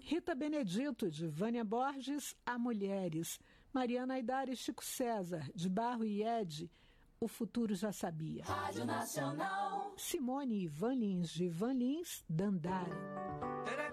Rita Benedito, de Vânia Borges, A Mulheres. Mariana Aidar e Chico César, de Barro e Ede, O Futuro Já Sabia. Rádio Nacional. Simone e Ivan Lins, de Ivan Lins, Dandara.